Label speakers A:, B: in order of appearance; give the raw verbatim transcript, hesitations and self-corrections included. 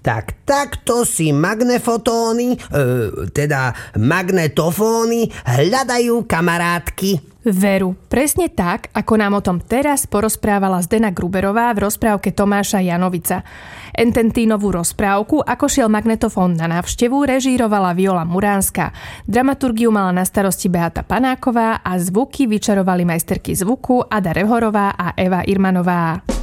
A: Tak takto si magnefotóny, e, teda magnetofóny hľadajú kamarátky.
B: Veru, presne tak, ako nám o tom teraz porozprávala Zdena Gruberová v rozprávke Tomáša Janovica. Ententínovú rozprávku Ako šiel magnetofón na návštevu režírovala Viola Muránska. Dramaturgiu mala na starosti Beata Panáková a zvuky vyčarovali majsterky zvuku Ada Rehorová a Eva Irmanová.